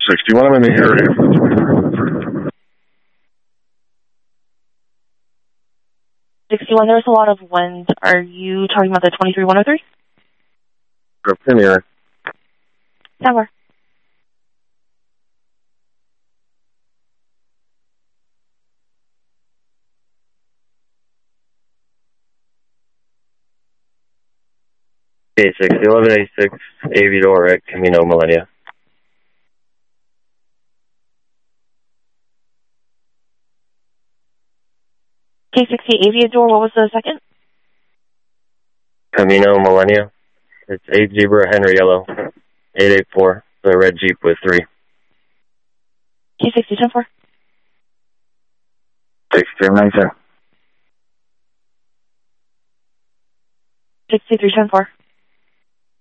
61, I'm in the area for the 61, there's a lot of wind. Are you talking about the 23103? Premier. Tower. K6, 1186, Aviador at Camino Millennia. K60 Aviador, what was the second? Camino Millennia. It's 8 Zebra Henry Yellow, 884, the red Jeep with 3. K60 10-4. 6297. 63 10-4.